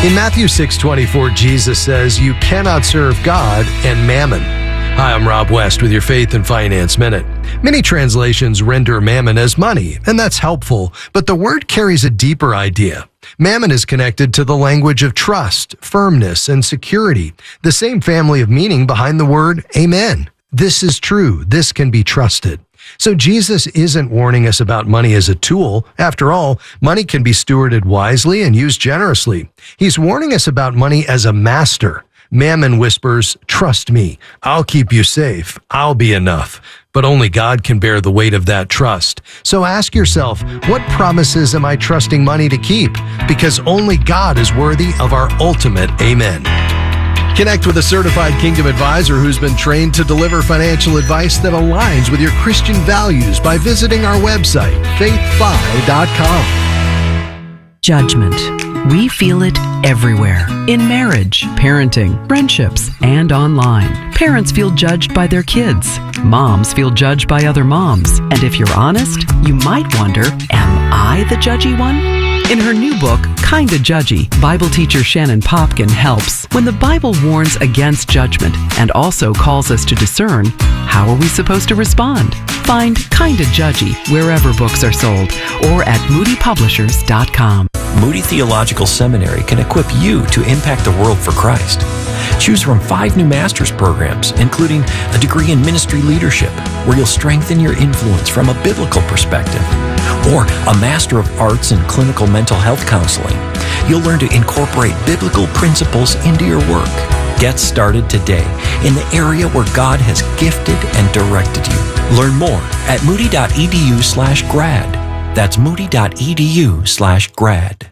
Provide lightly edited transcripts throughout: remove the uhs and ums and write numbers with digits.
In Matthew 6:24, Jesus says, "You cannot serve God and mammon." Hi, I'm Rob West with your Faith and Finance Minute. Many translations render mammon as money, and that's helpful, but the word carries a deeper idea. Mammon is connected to the language of trust, firmness, and security, the same family of meaning behind the word amen. This is true. This can be trusted. So Jesus isn't warning us about money as a tool. After all, money can be stewarded wisely and used generously. He's warning us about money as a master. Mammon whispers, "Trust me. I'll keep you safe. I'll be enough." But only God can bear the weight of that trust. So ask yourself, what promises am I trusting money to keep? Because only God is worthy of our ultimate amen. Connect with a certified Kingdom advisor who's been trained to deliver financial advice that aligns with your Christian values by visiting our website, faithfi.com. Judgment. We feel it everywhere. In marriage, parenting, friendships, and online. Parents feel judged by their kids. Moms feel judged by other moms. And if you're honest, you might wonder, am I the judgy one? In her new book, Kinda Judgy, Bible teacher Shannon Popkin helps. When the Bible warns against judgment and also calls us to discern, how are we supposed to respond? Find Kinda Judgy wherever books are sold or at moodypublishers.com. Moody Theological Seminary can equip you to impact the world for Christ. Choose from 5 new master's programs, including a degree in ministry leadership, where you'll strengthen your influence from a biblical perspective, or a Master of Arts in clinical mental health counseling. You'll learn to incorporate biblical principles into your work. Get started today in the area where God has gifted and directed you. Learn more at moody.edu/grad. That's moody.edu/grad.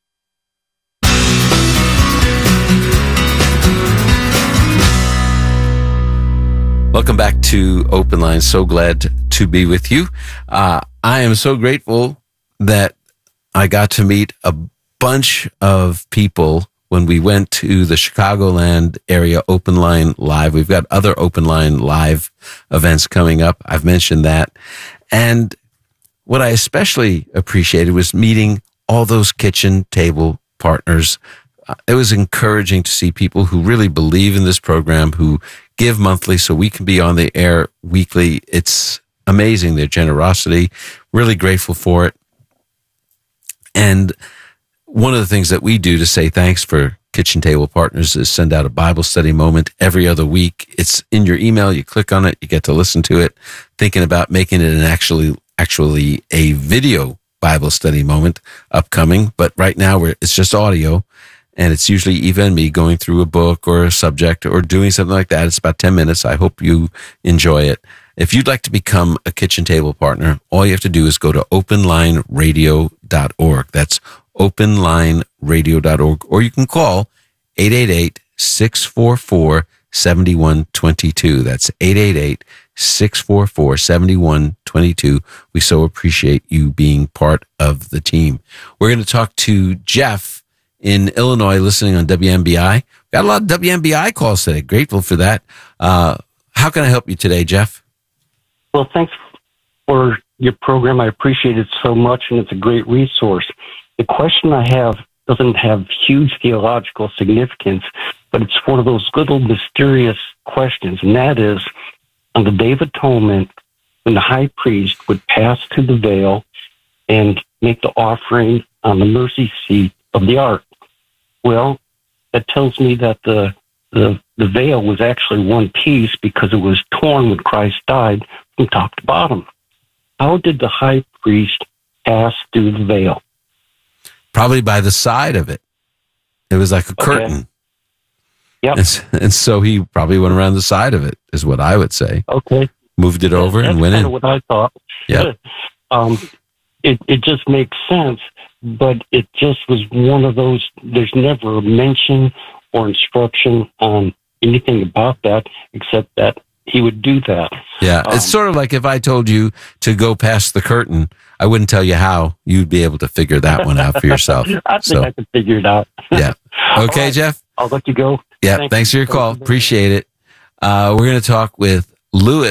Welcome back to Open Line. So glad to be with you. I am so grateful that I got to meet a bunch of people when we went to the Chicagoland area Open Line Live. We've got other Open Line Live events coming up. I've mentioned that. And what I especially appreciated was meeting all those kitchen table partners. It was encouraging to see people who really believe in this program, who give monthly so we can be on the air weekly. It's amazing, their generosity. Really grateful for it. And one of the things that we do to say thanks for Kitchen Table Partners is send out a Bible study moment every other week. It's in your email. You click on it. You get to listen to it. Thinking about making it an actually a video Bible study moment upcoming. But right now it's just audio. And it's usually Eva and me going through a book or a subject or doing something like that. It's about 10 minutes. I hope you enjoy it. If you'd like to become a Kitchen Table Partner, all you have to do is go to openlineradio.org. That's openlineradio.org. Or you can call 888-644-7122. That's 888-644-7122. We so appreciate you being part of the team. We're going to talk to Jeff in Illinois, listening on WMBI. Got a lot of WMBI calls today. Grateful for that. How can I help you today, Jeff? Well, thanks for your program. I appreciate it so much, and it's a great resource. The question I have doesn't have huge theological significance, but it's one of those little mysterious questions, and that is, on the Day of Atonement, when the high priest would pass through the veil and make the offering on the mercy seat of the ark. Well, that tells me that the veil was actually one piece because it was torn when Christ died from top to bottom. How did the high priest pass through the veil? Probably by the side of it. It was like a curtain. Yep. And so he probably went around the side of it, is what I would say. Okay. Moved it over and went in. That's kind of what I thought. Yeah. It just makes sense. But it just was one of those, there's never a mention or instruction on anything about that, except that he would do that. Yeah, it's sort of like if I told you to go past the curtain, I wouldn't tell you how. You'd be able to figure that one out for yourself. I think I could figure it out. Yeah. Okay, right, Jeff? I'll let you go. Yeah, thanks for your call. Appreciate it. We're going to talk with Louis.